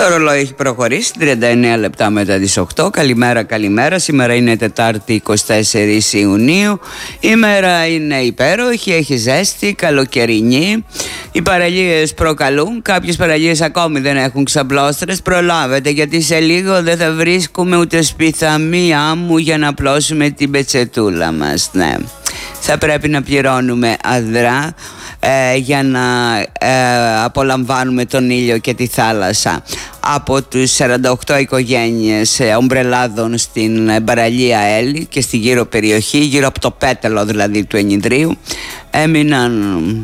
Το ρολόι έχει προχωρήσει 39 λεπτά μετά τις 8. Καλημέρα, καλημέρα. Σήμερα είναι Τετάρτη 24 Ιουνίου. Η μέρα είναι υπέροχη, έχει ζέστη, καλοκαιρινή. Οι παραλίες προκαλούν. Κάποιες παραλίες ακόμη δεν έχουν ξαπλώστρες. Προλάβετε, γιατί σε λίγο δεν θα βρίσκουμε ούτε σπιθαμία μου για να απλώσουμε την πετσετούλα μας. Ναι, θα πρέπει να πληρώνουμε αδρά για να απολαμβάνουμε τον ήλιο και τη θάλασσα. Από τους 48 οικογένειες ομπρελάδων στην παραλία Έλλη και στη γύρω περιοχή, γύρω από το πέταλο δηλαδή του Ενιδρίου, έμειναν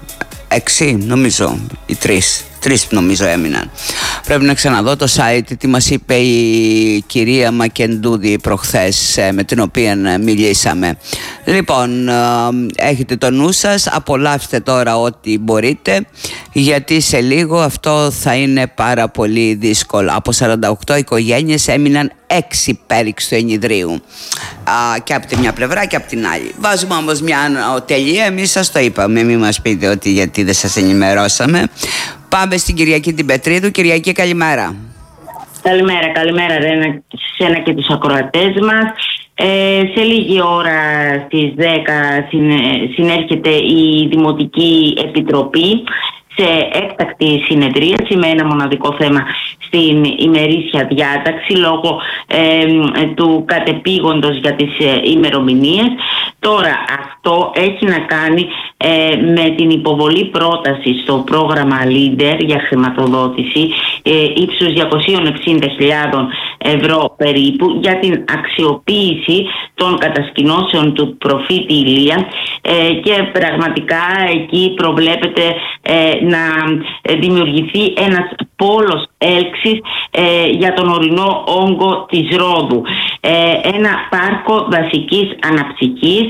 6 νομίζω, οι 3 νομίζω έμειναν. Πρέπει να ξαναδώ το site τι μας είπε η κυρία Μακεντούδη προχθές, με την οποία μιλήσαμε. Λοιπόν, έχετε το νου σας, απολαύστε τώρα ό,τι μπορείτε, γιατί σε λίγο αυτό θα είναι πάρα πολύ δύσκολο. Από 48 οικογένειες έμειναν 6 πέριξ του Ενιδρίου, και από τη μια πλευρά και από την άλλη. Βάζουμε όμως μια τελεία, εμείς σας το είπαμε, μην μας πείτε ότι γιατί δεν σας ενημερώσαμε. Πάμε στην Κυριακή την Πετρίδου. Κυριακή, καλημέρα. Καλημέρα Ρένα, σε ένα και τους ακροατές μας. Σε λίγη ώρα στις 10 συνέρχεται η Δημοτική Επιτροπή σε έκτακτη συνεδρίαση με ένα μοναδικό θέμα στην ημερήσια διάταξη λόγω του κατεπήγοντος για τις ημερομηνίες. Τώρα αυτό έχει να κάνει με την υποβολή πρόταση στο πρόγραμμα Leader για χρηματοδότηση ύψους 260.000 ευρώ περίπου για την αξιοποίηση των κατασκηνώσεων του προφήτη Ηλία, και πραγματικά εκεί προβλέπεται να δημιουργηθεί ένας πόλος έλξης για τον ορεινό όγκο της Ρόδου. Ένα πάρκο δασικής αναψυχής,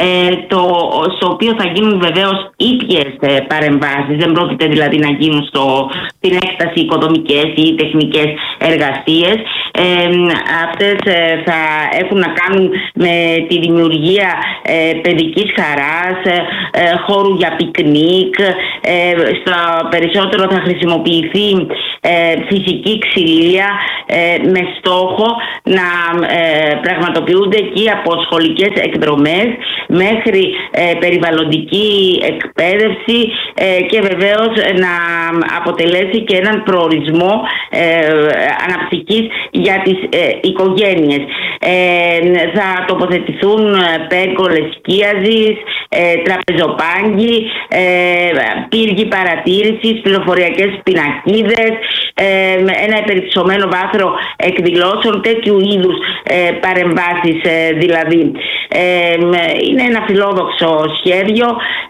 στο οποίο θα γίνουν βεβαίως ίδιες παρεμβάσεις. Δεν πρόκειται δηλαδή να γίνουν στην έκταση οικοδομικές ή τεχνικές εργασίες. Αυτές θα έχουν να κάνουν με τη δημιουργία παιδικής χαράς, χώρου για πικνίκ. Στο περισσότερο θα χρησιμοποιηθεί φυσική ξυλία με στόχο να πραγματοποιούνται εκεί από σχολικές εκδρομές μέχρι περιβαλλοντική εκπαίδευση, και βεβαίως να αποτελέσει και έναν προορισμό αναψυχής για τις οικογένειες. Θα τοποθετηθούν πέγκολες σκίαζης, τραπεζοπάγκοι, πύργοι παρατήρησης, πληροφοριακές πινακίδες, ένα υπερυψωμένο βάθρο εκδηλώσεων, τέτοιου είδους παρεμβάσεις δηλαδή. Είναι ένα φιλόδοξο σχέδιο.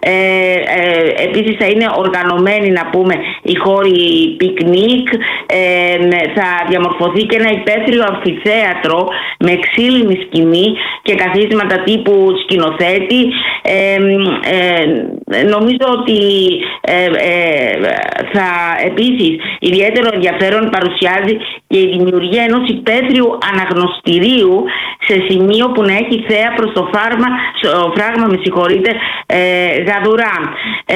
Επίσης θα είναι οργανωμένοι, να πούμε, οι χώροι πικνίκ. Θα διαμορφωθεί και ένα υπαίθριο αμφιθέατρο με ξύλινη σκηνή και καθίσματα τύπου σκηνοθέτη. Νομίζω ότι θα επίσης ιδιαίτερο ενδιαφέρον παρουσιάζει και η δημιουργία ενός υπαίθριου αναγνωστηρίου σε σημείο που να έχει θέα προς το φράγμα, Γαδουρά.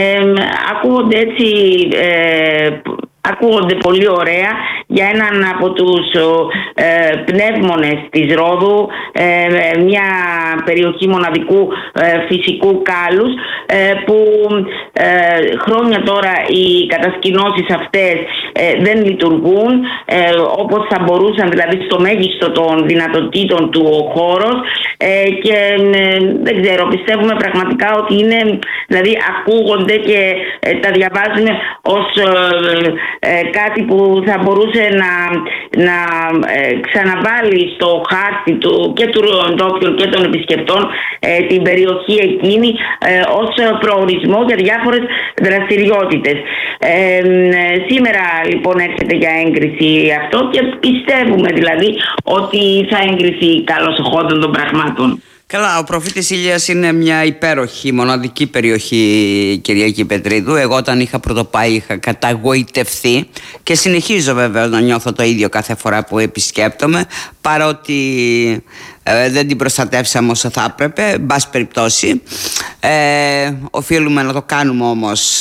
Ακούγονται πολύ ωραία για έναν από τους πνεύμονες της Ρόδου, μια περιοχή μοναδικού φυσικού κάλους, που χρόνια τώρα οι κατασκηνώσεις αυτές δεν λειτουργούν όπως θα μπορούσαν, δηλαδή στο μέγιστο των δυνατοτήτων του ο χώρος, και δεν ξέρω, πιστεύουμε πραγματικά ότι είναι, δηλαδή ακούγονται και τα διαβάζουμε ως κάτι που θα μπορούσε να ξαναβάλει στο χάρτη και του ντόπιων και των επισκεπτών την περιοχή εκείνη ως προορισμό για διάφορες δραστηριότητες. Σήμερα λοιπόν έρχεται για έγκριση αυτό και πιστεύουμε δηλαδή ότι θα εγκριθεί καλώς οχόντων των πραγμάτων. Καλά, ο προφήτης Ηλίας είναι μια υπέροχη, μοναδική περιοχή, Κυριακή Πετρίδου. Εγώ όταν είχα πρωτοπάει είχα καταγοητευθεί και συνεχίζω βέβαια να νιώθω το ίδιο κάθε φορά που επισκέπτομαι, παρότι δεν την προστατεύσαμε όσο θα έπρεπε, εν πάση περιπτώσει. Οφείλουμε να το κάνουμε όμως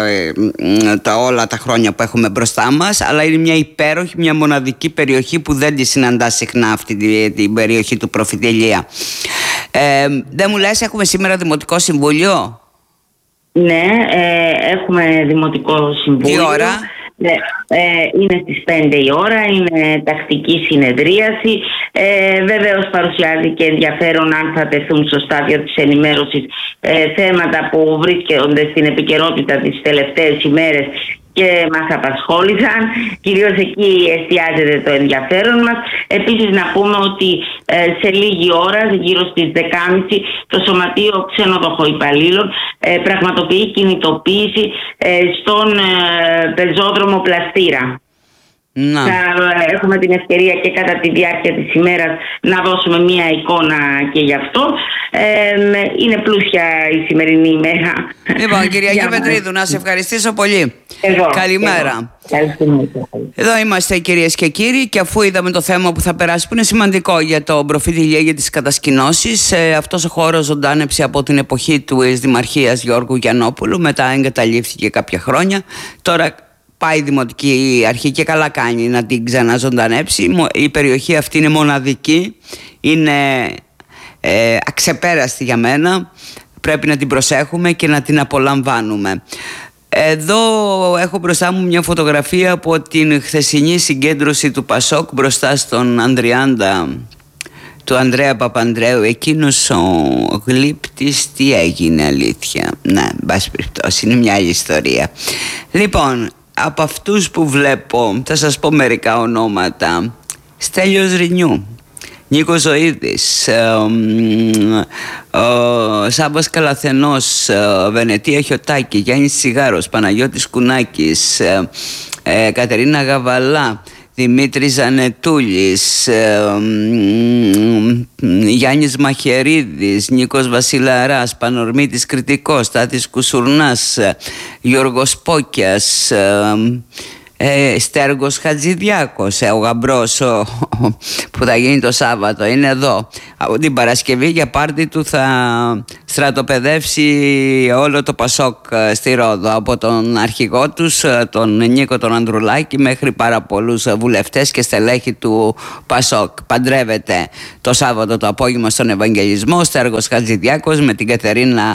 όλα τα χρόνια που έχουμε μπροστά μας, αλλά είναι μια υπέροχη, μια μοναδική περιοχή που δεν τη συναντά συχνά, αυτή την περιοχή του Προφιτηλία. Δεν μου λες, έχουμε σήμερα Δημοτικό Συμβούλιο? Ναι, έχουμε Δημοτικό Συμβούλιο. Τι ώρα? Είναι στις 5 η ώρα, είναι τακτική συνεδρίαση. Βεβαίως παρουσιάζει και ενδιαφέρον αν θα τεθούν στο στάδιο της ενημέρωσης θέματα που βρίσκονται στην επικαιρότητα τις τελευταίες ημέρες και μας απασχόλησαν. Κυρίως εκεί εστιάζεται το ενδιαφέρον μας. Επίσης να πούμε ότι σε λίγη ώρα, γύρω στις 10.30, το Σωματείο Ξενοδοχοϊπαλλήλων πραγματοποιεί κινητοποίηση στον πεζόδρομο Πλαστήρα. Να. Θα έχουμε την ευκαιρία και κατά τη διάρκεια της ημέρας να δώσουμε μία εικόνα και γι' αυτό. Είναι πλούσια η σημερινή ημέρα. Λοιπόν, Κυριακή Πετρίδου, να σε ευχαριστήσω πολύ. Καλημέρα. Εδώ είμαστε, κυρίες και κύριοι, και αφού είδαμε το θέμα που θα περάσει, που είναι σημαντικό για το Προφιτηλία, για τις κατασκηνώσεις, αυτός ο χώρος ζωντάνεψε από την εποχή του Δημαρχίας Γιώργου Γιαννόπουλου, μετά εγκαταλείφθηκε κάποια χρόνια. Τώρα πάει η Δημοτική Αρχή και καλά κάνει να την ξαναζωντανέψει. Η περιοχή αυτή είναι μοναδική, είναι αξεπέραστη για μένα. Πρέπει να την προσέχουμε και να την απολαμβάνουμε. Εδώ έχω μπροστά μου μια φωτογραφία από την χθεσινή συγκέντρωση του Πασόκ μπροστά στον Ανδριάντα του Ανδρέα Παπανδρέου. Εκείνος ο γλύπτης, τι έγινε αλήθεια? Ναι, εν πάση περιπτώσει, είναι μια άλλη ιστορία. Λοιπόν, από αυτούς που βλέπω θα σας πω μερικά ονόματα. Στέλιος Ρινιού, Νίκος Ζωίδης, Σάββας Καλαθενός, Βενετία Χιωτάκη, Γιάννης Τσιγάρος, Παναγιώτης Κουνάκης, Κατερίνα Γαβαλά, Δημήτρης Ζανετούλης, Γιάννης Μαχαιρίδης, Νίκος Βασιλαράς, Πανορμήτης Κρητικός, Στάθης Κουσουρνάς, Γιώργος Πόκιας, Στέργος Χατζηδιάκος, ο γαμπρός που θα γίνει το Σάββατο, είναι εδώ. Από την Παρασκευή για πάρτι του θα στρατοπεδεύσει όλο το Πασόκ στη Ρόδο, από τον αρχηγό τους, τον Νίκο τον Ανδρουλάκη, μέχρι πάρα πολλούς βουλευτές και στελέχη του Πασόκ. Παντρεύεται το Σάββατο το απόγευμα στον Ευαγγελισμό Στέργος Χατζηδιάκος με την Κατερίνα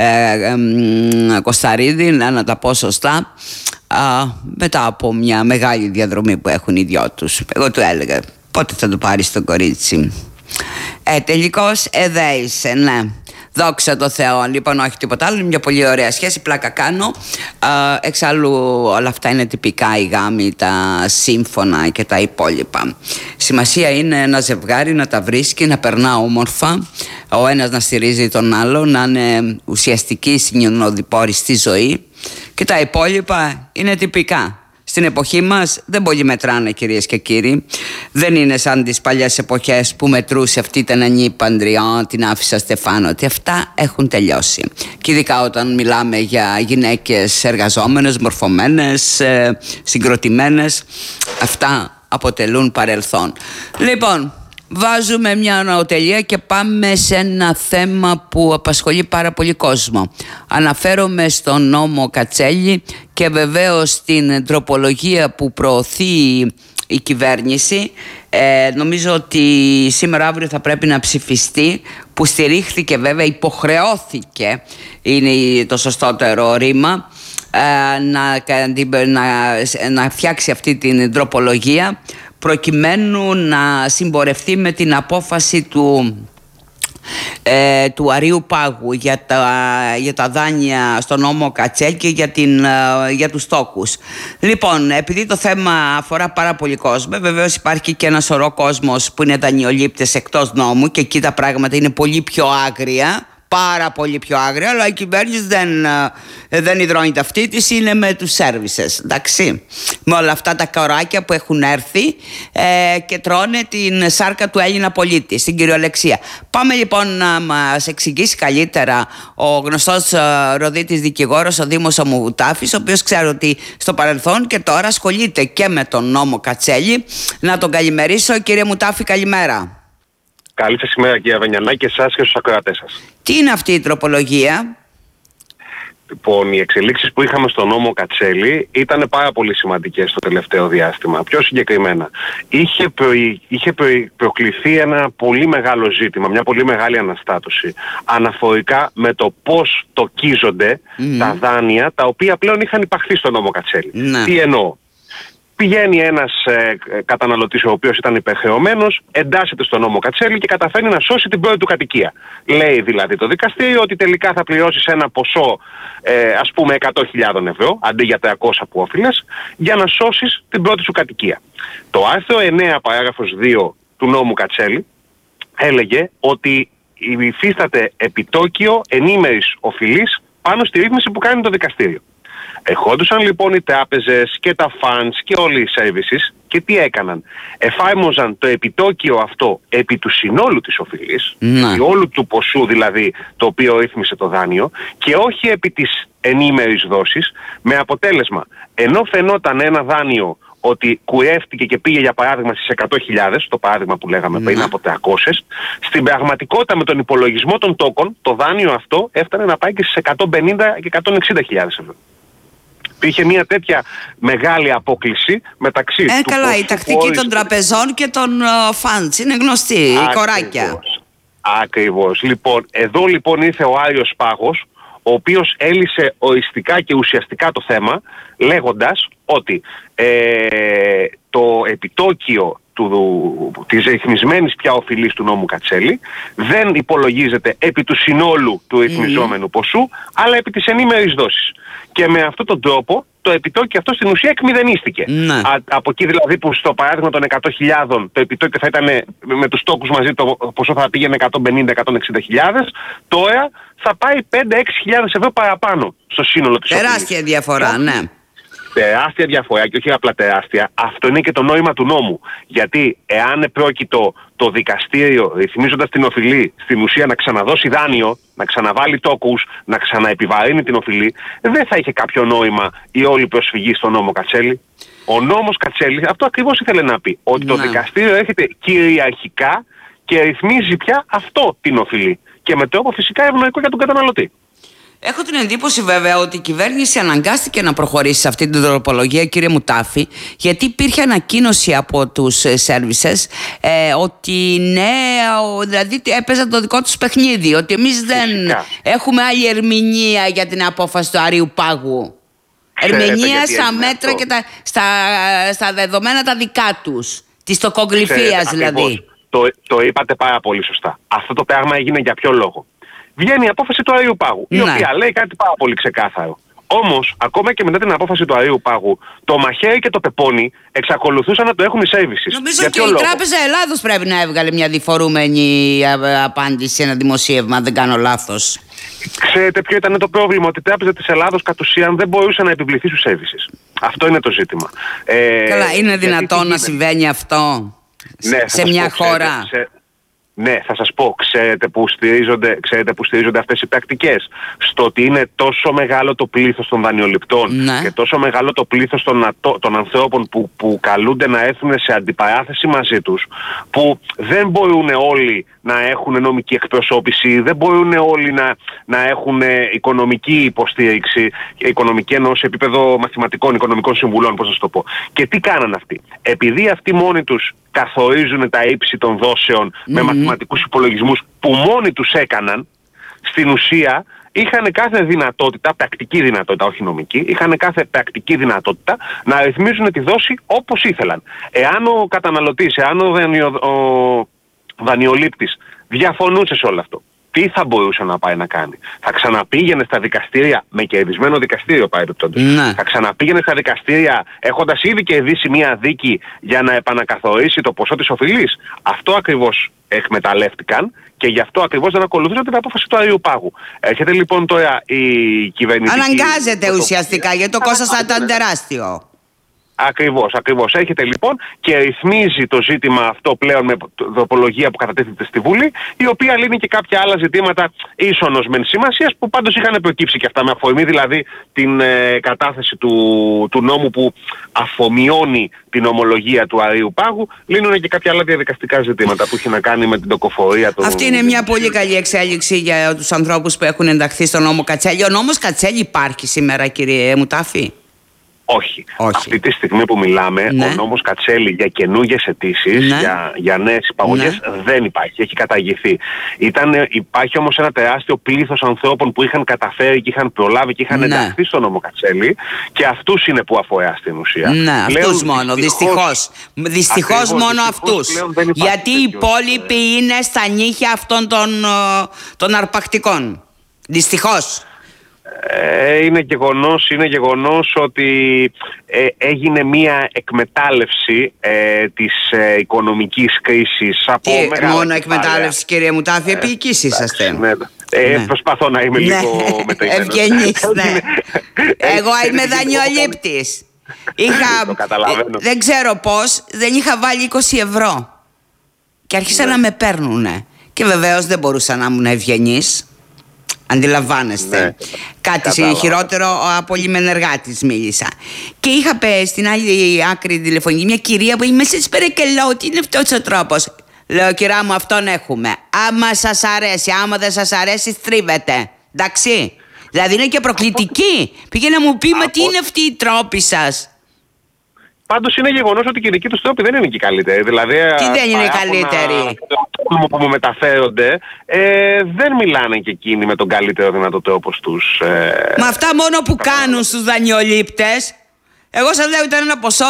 Κωσταρίδη, να τα πω σωστά, μετά από μια μεγάλη διαδρομή που έχουν οι δυο τους. Εγώ του έλεγα, πότε θα το πάρεις το κορίτσι? Τελικώς εδέησε, ναι. Δόξα τω Θεώ. Λοιπόν, όχι τίποτα άλλο, είναι μια πολύ ωραία σχέση, πλάκα κάνω. Εξάλλου όλα αυτά είναι τυπικά, οι γάμοι, τα σύμφωνα και τα υπόλοιπα. Σημασία είναι ένα ζευγάρι να τα βρίσκει, να περνά όμορφα, ο ένας να στηρίζει τον άλλο, να είναι ουσιαστική συνοδοιπόροι στη ζωή, και τα υπόλοιπα είναι τυπικά. Στην εποχή μας δεν πολύ μετράνε, κυρίες και κύριοι. Δεν είναι σαν τις παλιές εποχές που μετρούσε αυτή ήταν ανήπαντρη, την άφησα Στεφάνο, ότι αυτά έχουν τελειώσει. Και ειδικά όταν μιλάμε για γυναίκες εργαζόμενες, μορφωμένες, συγκροτημένες, αυτά αποτελούν παρελθόν. Λοιπόν, βάζουμε μια αναοτελεία και πάμε σε ένα θέμα που απασχολεί πάρα πολύ κόσμο. Αναφέρομαι στον νόμο Κατσέλη και βεβαίως στην τροπολογία που προωθεί η κυβέρνηση. Νομίζω ότι σήμερα αύριο θα πρέπει να ψηφιστεί, που στηρίχθηκε βέβαια, υποχρεώθηκε, είναι το σωστότερο ρήμα, να φτιάξει αυτή την τροπολογία, προκειμένου να συμπορευτεί με την απόφαση του Αρείου Πάγου για τα δάνεια στον νόμο Κατσέλ και για τους τόκους. Λοιπόν, επειδή το θέμα αφορά πάρα πολύ κόσμο, βεβαίως υπάρχει και ένα σωρό κόσμος που είναι δανειολήπτες εκτός νόμου, και εκεί τα πράγματα είναι πολύ πιο άγρια, πάρα πολύ πιο άγρια, αλλά η κυβέρνηση δεν υδρώνει ταυτή της, είναι με τους services, εντάξει, με όλα αυτά τα κοράκια που έχουν έρθει και τρώνε την σάρκα του Έλληνα πολίτη, στην κυριολεξία. Πάμε λοιπόν να μας εξηγήσει καλύτερα ο γνωστός Ροδίτης δικηγόρος, ο Δήμος Αμουτάφης, ο οποίος ξέρω ότι στο παρελθόν και τώρα ασχολείται και με τον νόμο Κατσέλη. Να τον καλημερίσω. Κύριε Μουτάφη, καλημέρα. Καλή σας ημέρα, κύριε Βενιανά, και εσάς και στους ακροατές σας. Τι είναι αυτή η τροπολογία? Λοιπόν, οι εξελίξεις που είχαμε στο νόμο Κατσέλη ήταν πάρα πολύ σημαντικές στο τελευταίο διάστημα. Πιο συγκεκριμένα, είχε προκληθεί ένα πολύ μεγάλο ζήτημα, μια πολύ μεγάλη αναστάτωση αναφορικά με το πώς τοκίζονται τα δάνεια τα οποία πλέον είχαν υπαχθεί στο νόμο Κατσέλη. Τι εννοώ? Πηγαίνει ένας καταναλωτής ο οποίος ήταν υπερχρεωμένος, εντάσσεται στο νόμο Κατσέλη και καταφέρνει να σώσει την πρώτη του κατοικία. Λέει δηλαδή το δικαστήριο ότι τελικά θα πληρώσεις ένα ποσό, ας πούμε 100.000 ευρώ, αντί για 300 που όφιλες, για να σώσεις την πρώτη σου κατοικία. Το άρθρο 9 παράγραφος 2 του νόμου Κατσέλη έλεγε ότι υφίσταται επιτόκιο ενήμερης οφειλής πάνω στη ρύθμιση που κάνει το δικαστήριο. Ερχόντουσαν λοιπόν οι τράπεζες και τα funds και όλοι οι services και τι έκαναν? Εφάρμοζαν το επιτόκιο αυτό επί του συνόλου της οφειλής, όλου του ποσού δηλαδή το οποίο ρύθμισε το δάνειο, και όχι επί της ενήμερης δόσης, με αποτέλεσμα ενώ φαινόταν ένα δάνειο ότι κουρεύτηκε και πήγε για παράδειγμα στις 100.000, το παράδειγμα που λέγαμε πριν από 300, στην πραγματικότητα με τον υπολογισμό των τόκων το δάνειο αυτό έφτανε να πάει και στις 150 και 160.000 ευρώ. Υπήρχε μια τέτοια μεγάλη απόκληση μεταξύ του καλά, η τακτική των τραπεζών και των funds είναι γνωστή, η κοράκια. Ακριβώς. Λοιπόν, εδώ λοιπόν ήρθε ο Άριος Πάγος, ο οποίος έλυσε οριστικά και ουσιαστικά το θέμα, λέγοντας ότι το επιτόκιο της ρυθμισμένης πια οφειλής του νόμου Κατσέλη δεν υπολογίζεται επί του συνόλου του ρυθμιζόμενου ποσού, αλλά επί της ενήμερης δόσης. Και με αυτόν τον τρόπο το επιτόκιο αυτό στην ουσία εκμηδενίστηκε. Από εκεί δηλαδή που στο παράδειγμα των 100.000 το επιτόκιο θα ήταν με τους τόκους μαζί, το ποσό θα πήγαινε 150-160.000, τώρα θα πάει 5-6.000 ευρώ παραπάνω στο σύνολο της οφειλής. Τεράστια διαφορά, ναι. Τεράστια διαφορά, και όχι απλά τεράστια. Αυτό είναι και το νόημα του νόμου. Γιατί εάν επρόκειτο το δικαστήριο, ρυθμίζοντας την οφειλή, στην ουσία να ξαναδώσει δάνειο, να ξαναβάλει τόκους, να ξαναεπιβαρύνει την οφειλή, δεν θα είχε κάποιο νόημα η όλη προσφυγή στο νόμο Κατσέλη. Ο νόμος Κατσέλη αυτό ακριβώς ήθελε να πει. Ότι το δικαστήριο έρχεται κυριαρχικά και ρυθμίζει πια αυτό την οφειλή. Και με τρόπο φυσικά ευνοϊκό για τον καταναλωτή. Έχω την εντύπωση βέβαια ότι η κυβέρνηση αναγκάστηκε να προχωρήσει σε αυτή την τροπολογία, κύριε Μουτάφη, γιατί υπήρχε ανακοίνωση από τους services ότι ναι, δηλαδή έπαιζαν το δικό τους παιχνίδι, ότι εμείς δεν έχουμε άλλη ερμηνεία για την απόφαση του Αρείου Πάγου. Ερμηνεία στα μέτρα και στα δεδομένα τα δικά τους, της τοκογλυφίας δηλαδή. Το είπατε πάρα πολύ σωστά. Αυτό το πράγμα έγινε για ποιο λόγο? Βγαίνει η απόφαση του Αρείου Πάγου, η οποία λέει κάτι πάρα πολύ ξεκάθαρο. Όμως, ακόμα και μετά την απόφαση του Αρείου Πάγου, το μαχαίρι και το πεπόνι εξακολουθούσαν να το έχουν οι services. Νομίζω και η Τράπεζα Ελλάδος πρέπει να έβγαλε μια διφορούμενη απάντηση σε ένα δημοσίευμα, αν δεν κάνω λάθος. Ξέρετε ποιο ήταν το πρόβλημα? Ότι η Τράπεζα της Ελλάδος κατ' ουσίαν δεν μπορούσε να επιβληθεί στους services. Αυτό είναι το ζήτημα. Καλά, είναι δυνατόν να συμβαίνει αυτό σε μια χώρα? Ναι, θα σας πω, ξέρετε που στηρίζονται αυτές οι πρακτικές? Στο ότι είναι τόσο μεγάλο το πλήθος των δανειοληπτών και τόσο μεγάλο το πλήθος των ανθρώπων που καλούνται να έρθουν σε αντιπαράθεση μαζί τους, που δεν μπορούν όλοι να έχουν νομική εκπροσώπηση, δεν μπορούν όλοι να έχουν οικονομική υποστήριξη, οικονομική εννοώ σε επίπεδο μαθηματικών, οικονομικών συμβουλών, πώς να το πω. Και τι κάναν αυτοί? Επειδή αυτοί μόνοι τους καθορίζουν τα ύψη των δόσεων με μαθηματικούς υπολογισμούς που μόνοι τους έκαναν, στην ουσία είχαν κάθε δυνατότητα, πρακτική δυνατότητα, όχι νομική, είχαν κάθε πρακτική δυνατότητα να ρυθμίζουν τη δόση όπως ήθελαν. Εάν ο καταναλωτής, εάν ο δανειολήπτης διαφωνούσε σε όλο αυτό, τι θα μπορούσε να πάει να κάνει? Θα ξαναπήγαινε στα δικαστήρια, με κερδισμένο δικαστήριο παρεπτόντως. Θα ξαναπήγαινε στα δικαστήρια έχοντας ήδη κερδίσει μια δίκη για να επανακαθορίσει το ποσό της οφειλής. Αυτό ακριβώς εκμεταλλεύτηκαν και γι' αυτό ακριβώς δεν ακολουθούσαν την απόφαση του Αρείου Πάγου. Έρχεται λοιπόν τώρα η κυβερνητική... Αναγκάζεται ουσιαστικά, γιατί το κόστος θα ήταν τεράστιο. Ακριβώς. Έρχεται λοιπόν και ρυθμίζει το ζήτημα αυτό πλέον με τροπολογία που κατατίθεται στη Βουλή, η οποία λύνει και κάποια άλλα ζητήματα ίσονος μεν σημασίας, που πάντως είχαν προκύψει και αυτά, με αφορμή δηλαδή την κατάθεση του νόμου που αφομοιώνει την ομολογία του Αρείου Πάγου. Λύνουν και κάποια άλλα διαδικαστικά ζητήματα που έχει να κάνει με την τοκοφορία του. Αυτή είναι μια πολύ καλή εξέλιξη για τους ανθρώπους που έχουν ενταχθεί στον νόμο Κατσέλη. Ο νόμος Κατσέλη υπάρχει σήμερα, κύριε Μουτάφη? Όχι. Αυτή τη στιγμή που μιλάμε, ναι, ο νόμος Κατσέλη για καινούργιες αιτήσεις, ναι, για νέες υπαγωγές, ναι, δεν υπάρχει. Έχει καταργηθεί. Υπάρχει όμως ένα τεράστιο πλήθος ανθρώπων που είχαν καταφέρει και είχαν προλάβει και είχαν, ναι, ενταχθεί στον νόμο Κατσέλη, και αυτούς είναι που αφορά στην ουσία. Ναι, αυτούς μόνο. Δυστυχώς μόνο αυτούς. Γιατί οι υπόλοιποι είναι στα νύχια αυτών των αρπακτικών. Δυστυχώς. Είναι γεγονός ότι έγινε μια εκμετάλλευση της οικονομικής κρίσης από μεγάλα μόνο εκμετάλλευση, κύριε Μουτάφη, επίοικης είσαστε. Ναι. Προσπαθώ να είμαι λίγο μετρημένος. Ευγενής, ναι. Εγώ είμαι δανειολήπτης. Δεν ξέρω πώς, δεν είχα βάλει 20 ευρώ και άρχισαν να με παίρνουνε. Και βεβαίως δεν μπορούσα να ήμουν ευγενής. Αντιλαμβάνεστε. Ναι, κάτι χειρότερο από λιμενεργάτης μίλησα. Και είχα στην άλλη άκρη τηλεφωνική μια κυρία που είπε: σας παρακαλώ, τι είναι αυτός ο τρόπος? Λέω: κυρά μου, αυτόν έχουμε. Άμα σας αρέσει, άμα δεν σας αρέσει, στρίβετε. Εντάξει. Δηλαδή είναι και προκλητική. Πήγε να μου πει: μα τι είναι αυτοί οι τρόποι σας? Πάντως είναι γεγονός ότι και οι δικοί τους τρόποι δεν είναι και οι καλύτεροι. Δηλαδή, τι δεν είναι οι καλύτεροι? Που μου μεταφέρονται, δεν μιλάνε και εκείνοι με τον καλύτερο δυνατό τρόπο στους... Μα αυτά μόνο που κάνουν στους δανειολήπτες. Εγώ σας λέω, ήταν ένα ποσό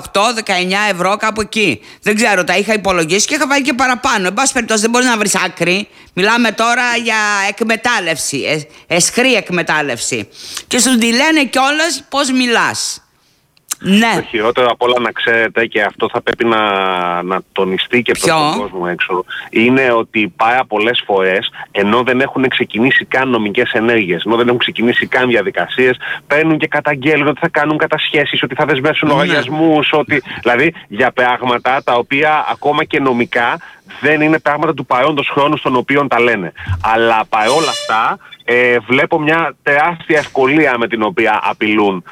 18-19 ευρώ, κάπου εκεί. Δεν ξέρω, τα είχα υπολογίσει και είχα βάλει και παραπάνω. Εν πάση περιπτώσει, δεν μπορείς να βρεις άκρη. Μιλάμε τώρα για εκμετάλλευση, εσχρή εκμετάλλευση. Και σου τη λένε κιόλας πώς μιλάς. Ναι. Το χειρότερο απ' όλα, να ξέρετε, και αυτό θα πρέπει να τονιστεί και προς τον κόσμο έξω, είναι ότι πάρα πολλές φορές, ενώ δεν έχουν ξεκινήσει καν νομικές ενέργειες, ενώ δεν έχουν ξεκινήσει καν διαδικασίες, παίρνουν και καταγγέλνουν ότι θα κάνουν κατασχέσεις, ότι θα δεσμεύσουν λογαριασμούς, δηλαδή για πράγματα τα οποία ακόμα και νομικά δεν είναι πράγματα του παρόντος χρόνου στον οποίο τα λένε. Αλλά παρόλα αυτά βλέπω μια τεράστια ευκολία με την οποία απειλούν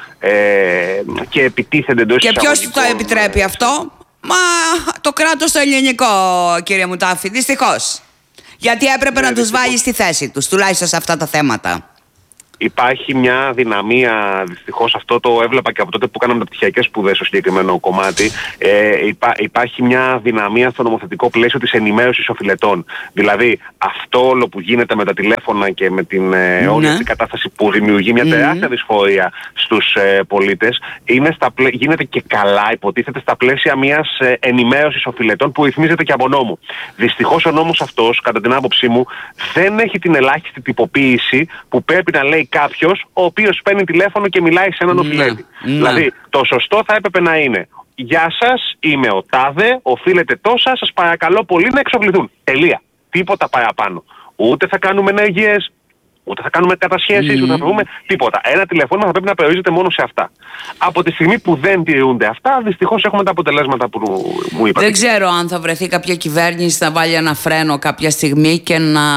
και επιτίθενται εντός εισαγωγικών. Και ποιος το επιτρέπει αυτό? Μα το κράτος το ελληνικό, κύριε Μουτάφη, δυστυχώς. Γιατί έπρεπε να τους βάλει στη θέση τους, τουλάχιστον σε αυτά τα θέματα. Υπάρχει μια δυναμία, δυστυχώς αυτό το έβλεπα και από τότε που κάναμε μεταπτυχιακές σπουδές στο συγκεκριμένο κομμάτι. Υπάρχει μια δυναμία στο νομοθετικό πλαίσιο της ενημέρωσης οφειλετών. Δηλαδή αυτό όλο που γίνεται με τα τηλέφωνα και με την όλη αυτή κατάσταση που δημιουργεί μια τεράστια δυσφορία στους πολίτες, γίνεται και καλά, υποτίθεται, στα πλαίσια μιας ενημέρωσης οφειλετών που ρυθμίζεται και από νόμο. Δυστυχώς ο νόμος αυτός, κατά την άποψή μου, δεν έχει την ελάχιστη τυποποίηση που πρέπει να λέει κάποιος ο οποίος παίρνει τηλέφωνο και μιλάει σε έναν οφειλέτη. Δηλαδή, το σωστό θα έπρεπε να είναι: γεια σας, είμαι ο τάδε, οφείλετε τόσα, σας παρακαλώ πολύ να εξοφληθούν. Τελεία. Τίποτα παραπάνω. Ούτε θα κάνουμε ενέργειες, ούτε θα κάνουμε κατασχέσεις, ούτε θα πούμε τίποτα. Ένα τηλεφώνημα θα πρέπει να περιορίζεται μόνο σε αυτά. Από τη στιγμή που δεν τηρούνται αυτά, δυστυχώς έχουμε τα αποτελέσματα που μου είπατε. Δεν ξέρω αν θα βρεθεί κάποια κυβέρνηση να βάλει ένα φρένο κάποια στιγμή και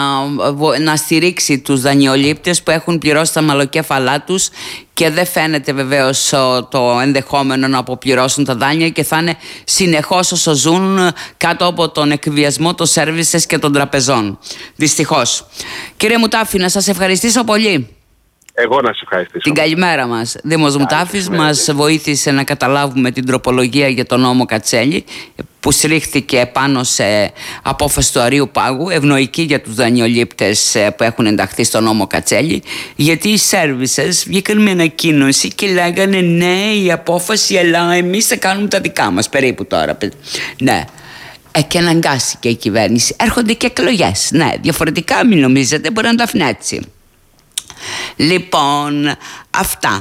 να στηρίξει τους δανειολήπτες που έχουν πληρώσει τα μαλοκέφαλά τους και δεν φαίνεται βεβαίως το ενδεχόμενο να αποπληρώσουν τα δάνεια και θα είναι συνεχώς όσο ζουν κάτω από τον εκβιασμό των services και των τραπεζών. Δυστυχώς. Κύριε Μουτάφη, να σας ευχαριστήσω πολύ. Εγώ να σας ευχαριστήσω. Την καλημέρα μας. Δήμος Μουτάφης μας βοήθησε να καταλάβουμε την τροπολογία για τον νόμο Κατσέλη που σρήχθηκε πάνω σε απόφαση του Αρείου Πάγου, ευνοϊκή για τους δανειολήπτες που έχουν ενταχθεί στον νόμο Κατσέλη, γιατί οι services βγήκαν με ανακοίνωση και λέγανε ναι, η απόφαση, αλλά εμείς θα κάνουμε τα δικά μας, περίπου τώρα. Ναι. Και αναγκάστηκε η κυβέρνηση. Έρχονται και εκλογές. Ναι, διαφορετικά μην νομίζετε, μπορεί να το αφήνει έτσι. Λοιπόν, αυτά.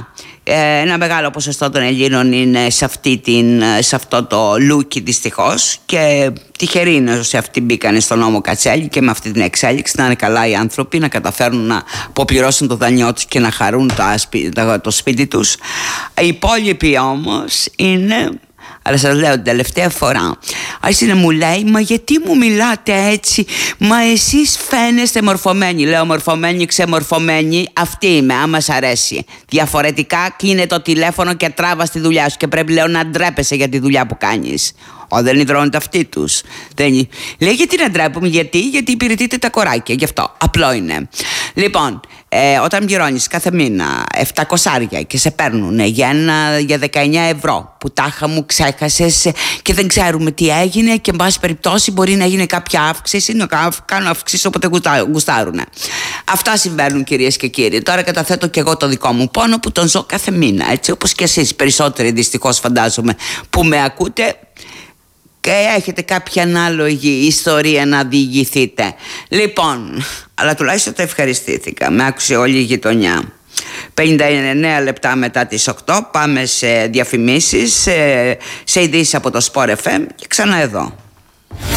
Ένα μεγάλο ποσοστό των Ελλήνων είναι σε αυτό το λούκι δυστυχώς, και τυχεροί είναι όσοι αυτοί μπήκανε στον νόμο Κατσέλη και με αυτή την εξέλιξη να είναι καλά οι άνθρωποι, να καταφέρουν να αποπληρώσουν το δανειό τους και να χαρούν το σπίτι τους. Οι υπόλοιποι όμως είναι... Αλλά σας λέω την τελευταία φορά άρχισε να μου λέει, μα γιατί μου μιλάτε έτσι, μα εσείς φαίνεστε μορφωμένοι. Λέω, μορφωμένοι, ξεμορφωμένοι, αυτή είμαι, άμα σ' αρέσει. Διαφορετικά κλείνε το τηλέφωνο και τράβα στη δουλειά σου, και πρέπει, λέω, να ντρέπεσαι για τη δουλειά που κάνεις. Δεν υδρώνουν αυτοί τους. Λέει, γιατί να ντρέπουμε, γιατί υπηρετείτε τα κοράκια, γι' αυτό. Απλό είναι. Λοιπόν, όταν πληρώνεις κάθε μήνα 700 και σε παίρνουν για 19 ευρώ που τάχα μου ξέχασες και δεν ξέρουμε τι έγινε, και εν πάση περιπτώσει μπορεί να γίνει κάποια αύξηση, να κάνουν αύξηση όποτε γουστάρουν. Αυτά συμβαίνουν, κυρίες και κύριοι. Τώρα καταθέτω και εγώ το δικό μου πόνο που τον ζω κάθε μήνα, έτσι όπως και εσείς περισσότεροι δυστυχώς φαντάζομαι που με ακούτε και έχετε κάποια ανάλογη ιστορία να διηγηθείτε. Λοιπόν, αλλά τουλάχιστον το ευχαριστήθηκα. Με άκουσε όλη η γειτονιά. 59 λεπτά μετά τις 8 πάμε σε διαφημίσεις, σε ειδήσεις από το Sport FM και ξανά εδώ.